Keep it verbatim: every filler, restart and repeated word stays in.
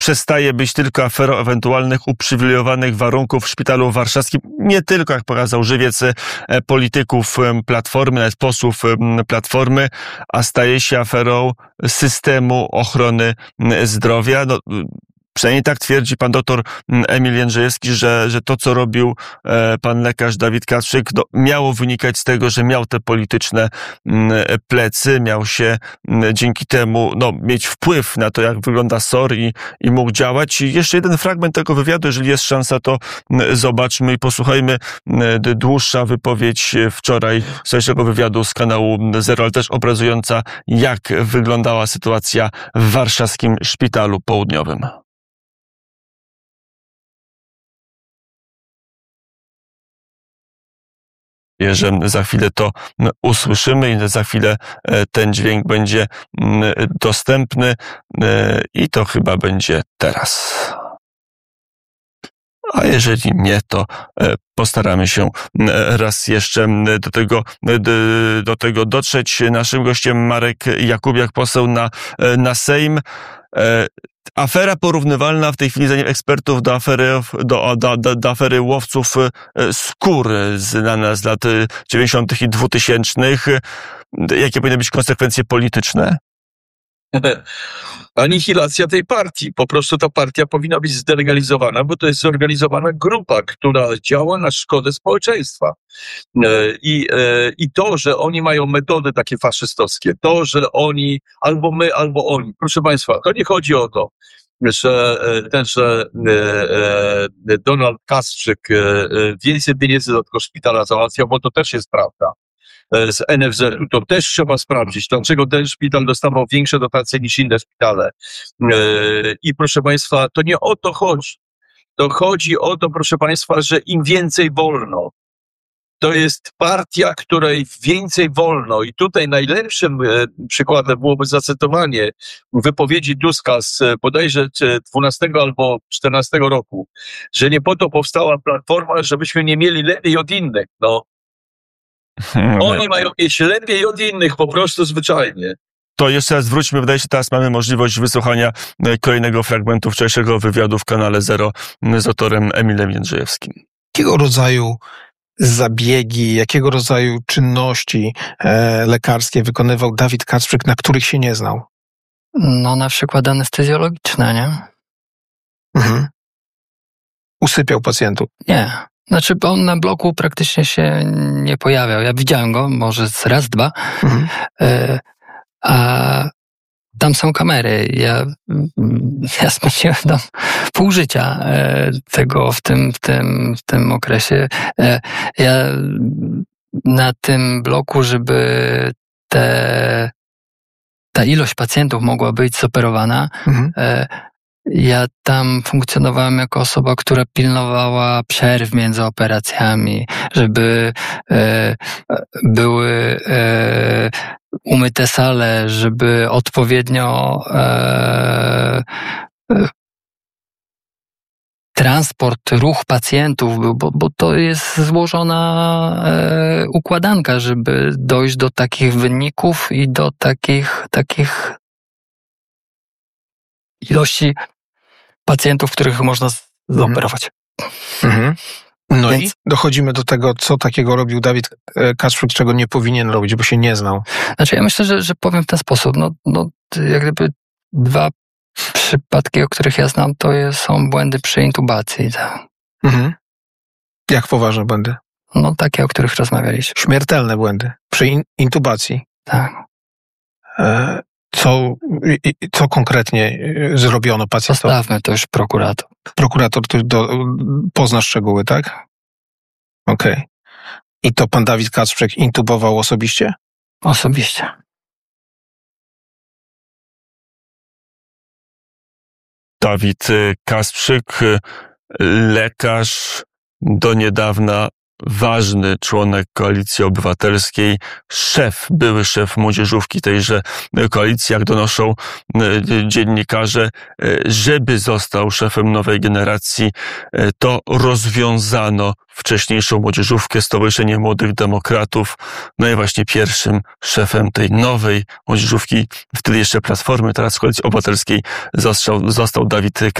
przestaje być tylko aferą ewentualnych uprzywilejowanych warunków w szpitalu warszawskim. Nie tylko, jak pokazał żywiec, polityków Platformy, nawet posłów Platformy, a staje się aferą systemu ochrony zdrowia. No, przynajmniej tak twierdzi pan doktor Emil Jędrzejewski, że, że to, co robił e, pan lekarz Dawid Kacprzyk, no, miało wynikać z tego, że miał te polityczne m, plecy, miał się m, dzięki temu no, mieć wpływ na to, jak wygląda S O R i, i mógł działać. I jeszcze jeden fragment tego wywiadu, jeżeli jest szansa, to m, zobaczmy i posłuchajmy. M, dłuższa wypowiedź wczoraj wczorajszego wywiadu z kanału Zero, ale też obrazująca, jak wyglądała sytuacja w warszawskim szpitalu południowym. Że za chwilę to usłyszymy i za chwilę ten dźwięk będzie dostępny i to chyba będzie teraz. A jeżeli nie, to postaramy się raz jeszcze do tego, do tego dotrzeć. Naszym gościem Marek Jakubiak, poseł na, na Sejm. Afera porównywalna w tej chwili zdaniem ekspertów do afery, do, do, do, do afery łowców skór znana z lat dziewięćdziesiątych i dwutysięcznych. Jakie powinny być konsekwencje polityczne? Anihilacja tej partii. Po prostu ta partia powinna być zdelegalizowana, bo to jest zorganizowana grupa, która działa na szkodę społeczeństwa. I, i to, że oni mają metody takie faszystowskie, to, że oni, albo my, albo oni. Proszę państwa, to nie chodzi o to, że ten, że Donald Kasprzyk więcej pieniędzy do tego szpitala załatwiał, bo to też jest prawda. Z N F Z u, to też trzeba sprawdzić, dlaczego ten szpital dostawał większe dotacje niż inne szpitale. I proszę państwa, to nie o to chodzi. To chodzi o to, proszę państwa, że im więcej wolno. To jest partia, której więcej wolno. I tutaj najlepszym przykładem byłoby zacytowanie wypowiedzi Tuska z bodajże dwunastego albo czternastego roku, że nie po to powstała Platforma, żebyśmy nie mieli lepiej od innych. No. Oni mają mieć lepiej od innych, po prostu zwyczajnie. To jeszcze raz wróćmy, wydaje się, teraz mamy możliwość wysłuchania kolejnego fragmentu wczorajszego wywiadu w kanale Zero z autorem Emilem Jędrzejewskim. Jakiego rodzaju zabiegi, jakiego rodzaju czynności e, lekarskie wykonywał Dawid Kacprzyk, na których się nie znał? No na przykład anestezjologiczne, nie? Mhm. Usypiał pacjentów? Nie. Znaczy, on na bloku praktycznie się nie pojawiał. Ja widziałem go, może z raz, dwa, mhm. e, a tam są kamery. Ja, ja spędziłem tam pół życia e, tego w tym, w tym, w tym okresie. E, ja na tym bloku, żeby te, ta ilość pacjentów mogła być zoperowana, mhm. e, ja tam funkcjonowałem jako osoba, która pilnowała przerw między operacjami, żeby e, były e, umyte sale, żeby odpowiednio e, e, transport, ruch pacjentów był, bo, bo to jest złożona e, układanka, żeby dojść do takich wyników i do takich, takich ilości pacjentów, których można zaoperować. Mhm. No Więc... i dochodzimy do tego, co takiego robił Dawid Kacprzyk, czego nie powinien robić, bo się nie znał. Znaczy ja myślę, że, że powiem w ten sposób. No, no, jak gdyby dwa przypadki, o których ja znam, to jest, są błędy przy intubacji. Tak. Mhm. Jak poważne błędy? No takie, o których rozmawialiśmy. Śmiertelne błędy przy in- intubacji. Tak. E- Co, co konkretnie zrobiono pacjentowi? Zostawmy to już prokurator. Prokurator to do, pozna szczegóły, tak? Okej. Okay. I to pan Dawid Kacprzyk intubował osobiście? Osobiście. Dawid Kacprzyk, lekarz, do niedawna ważny członek Koalicji Obywatelskiej, szef, były szef młodzieżówki tejże koalicji, jak donoszą dziennikarze, żeby został szefem nowej generacji, to rozwiązano wcześniejszą młodzieżówkę, Stowarzyszenie Młodych Demokratów. No i właśnie pierwszym szefem tej nowej młodzieżówki, wtedy jeszcze Platformy, teraz Koalicji Obywatelskiej, został, został Dawid